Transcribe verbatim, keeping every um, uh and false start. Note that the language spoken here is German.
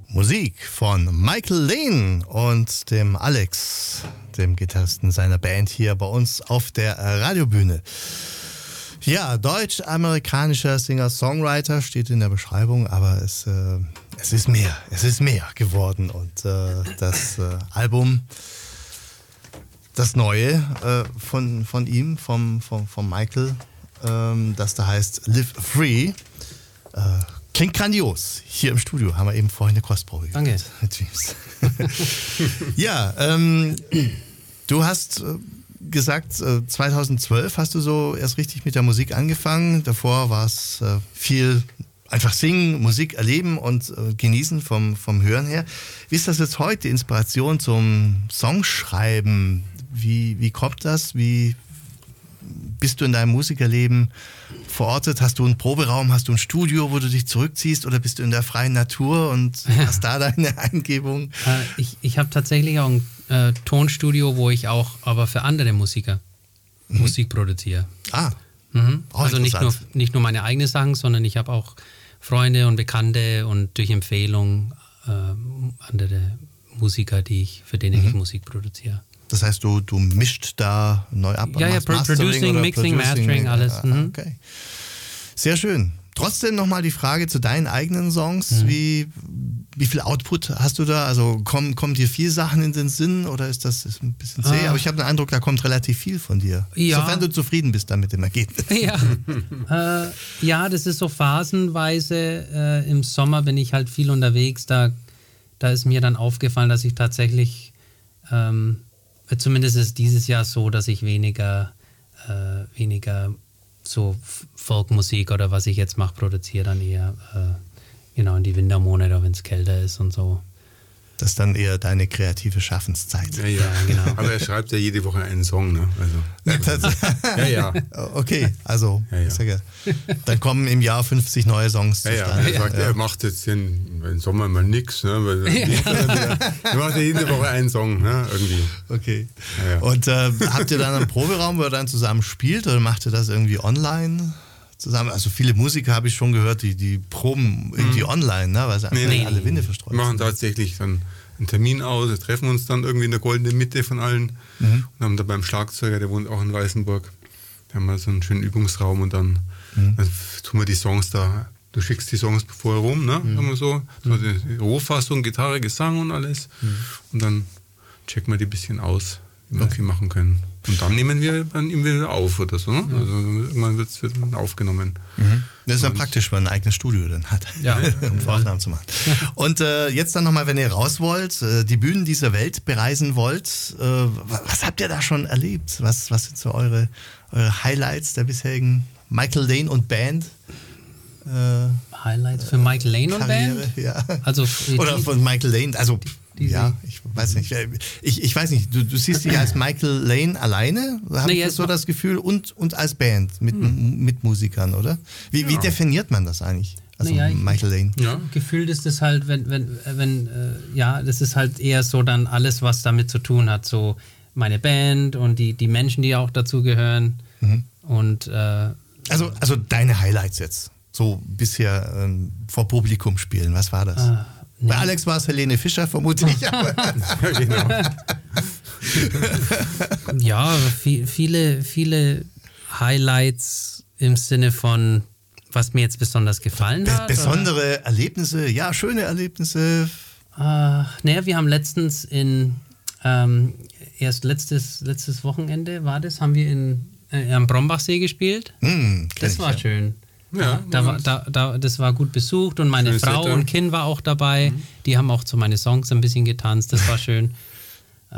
Musik von Michael Lane und dem Alex, dem Gitarristen seiner Band, hier bei uns auf der Radiobühne. Ja, deutsch-amerikanischer Singer-Songwriter steht in der Beschreibung, aber es, äh, es ist mehr, es ist mehr geworden. Und äh, das äh, Album, das neue äh, von, von ihm, vom, vom, vom Michael, ähm, das da heißt Live Free, äh, klingt grandios. Hier im Studio haben wir eben vorhin eine Kostprobe gemacht. Danke. Ja, ähm, du hast äh, gesagt, äh, zweitausendzwölf hast du so erst richtig mit der Musik angefangen. Davor war es äh, viel einfach singen, Musik erleben und äh, genießen vom, vom Hören her. Wie ist das jetzt heute, die Inspiration zum Songschreiben? Wie, wie kommt das? Wie bist du in deinem Musikerleben verortet? Hast du einen Proberaum, hast du ein Studio, wo du dich zurückziehst, oder bist du in der freien Natur und hast da deine Eingebung? Äh, ich ich habe tatsächlich auch ein äh, Tonstudio, wo ich auch aber für andere Musiker mhm. Musik produziere. Ah, mhm. Also nicht nur, nicht nur meine eigenen Sachen, sondern ich habe auch Freunde und Bekannte und durch Empfehlung äh, andere Musiker, die ich, für denen mhm. ich Musik produziere. Das heißt, du, du mischt da neu ab? Ja, ja, Producing, Mixing, Mastering, alles. Ja, okay. Sehr schön. Trotzdem nochmal die Frage zu deinen eigenen Songs. Mhm. Wie, wie viel Output hast du da? Also kommen, kommen dir viele Sachen in den Sinn oder ist das ist ein bisschen zäh? Ah. Aber ich habe den Eindruck, da kommt relativ viel von dir. Ja. Sofern du zufrieden bist dann mit dem Ergebnis. Ja, äh, ja, das ist so phasenweise. Äh, Im Sommer bin ich halt viel unterwegs. Da, da ist mir dann aufgefallen, dass ich tatsächlich... Ähm, Zumindest ist dieses Jahr so, dass ich weniger, äh, weniger so Folkmusik oder was ich jetzt mache, produziere, dann eher äh, genau in die Wintermonate, wenn es kälter ist und so. Das ist dann eher deine kreative Schaffenszeit. Ja, ja, genau. Aber er schreibt ja jede Woche einen Song, ne? Also. ja, ja. Okay, also ja, ja. Dann kommen im Jahr fünfzig neue Songs ja, zustande. Ja, er sagt, ja. er macht jetzt den, im Sommer mal nix, ne? Weil ja. der, er macht ja jede Woche einen Song, ne? Irgendwie. Okay. Ja, ja. Und äh, habt ihr dann einen Proberaum, wo ihr dann zusammen spielt, oder macht ihr das irgendwie online? Zusammen, also viele Musiker habe ich schon gehört, die, die proben irgendwie mhm. online, ne? Weil sie nee, nee, nee, alle Winde verstreut sind. Wir machen tatsächlich dann einen Termin aus, treffen uns dann irgendwie in der goldenen Mitte von allen mhm. und haben da beim Schlagzeuger, der wohnt auch in Weißenburg, da haben wir so einen schönen Übungsraum und dann, mhm. dann tun wir die Songs da, du schickst die Songs vorher rum, ne? Mhm. Haben wir so, so die Rohfassung, Gitarre, Gesang und alles mhm. und dann checken wir die ein bisschen aus, wie wir okay. viel machen können. Und dann nehmen wir dann immer wieder auf oder so. Ne? Ja. Also irgendwann wird es dann aufgenommen. Mhm. Das ist dann praktisch, wenn man ein eigenes Studio dann hat, ja. um Aufnahmen zu machen. Und äh, jetzt dann nochmal, wenn ihr raus wollt, äh, die Bühnen dieser Welt bereisen wollt, äh, was habt ihr da schon erlebt? Was, was sind so eure, eure Highlights der bisherigen Michael Lane und Band? Äh, Highlights für Michael Lane und Karriere, Band? Ja. Also Oder von Michael Lane, also... Die, die ja, ich weiß nicht. Ich, ich weiß nicht, du, du siehst dich als Michael Lane alleine, habe nee, ich so das Gefühl, und, und als Band mit, hm. mit Musikern, oder? Wie, ja. wie definiert man das eigentlich? Also naja, Michael Lane. Ja. Gefühlt ist das halt, wenn, wenn, wenn äh, ja, das ist halt eher so dann alles, was damit zu tun hat. So meine Band und die, die Menschen, die auch dazu gehören. Mhm. Und äh, also, also deine Highlights jetzt, so bisher ähm, vor Publikum spielen, was war das? Ah. Nee. Bei Alex war es Helene Fischer, vermute ich. Aber ja, genau. Ja, viel, viele, viele Highlights im Sinne von, was mir jetzt besonders gefallen Be- hat. Besondere oder? Erlebnisse, ja, schöne Erlebnisse. Äh, naja, wir haben letztens in, ähm, erst letztes, letztes Wochenende war das, haben wir in, äh, am Brombachsee gespielt. Mm, das war ich, ja. schön. Ja, da war, da, da, das war gut besucht und meine Frau Wetter. Und Kind war auch dabei. Mhm. Die haben auch zu meinen Songs ein bisschen getanzt, das war schön.